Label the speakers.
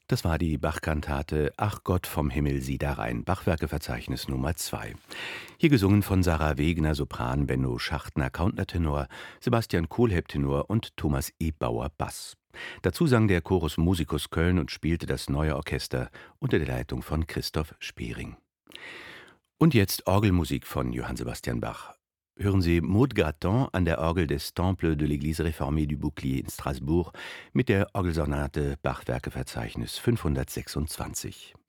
Speaker 1: Das war die Bach-Kantate »Ach Gott vom Himmel sieh da rein«, Bachwerkeverzeichnis Nummer 2. Hier gesungen von Sarah Wegener Sopran, Benno Schachtner Countertenor, Sebastian Kohlhepp Tenor und Thomas Ebauer Bass. Dazu sang der Chorus Musicus Köln und spielte das Neue Orchester unter der Leitung von Christoph Spering. Und jetzt Orgelmusik von Johann Sebastian Bach. Hören Sie Maud Grattan an der Orgel des Temple de l'Église réformée du Bouclier in Straßburg mit der Orgelsonate Bachwerkeverzeichnis 526.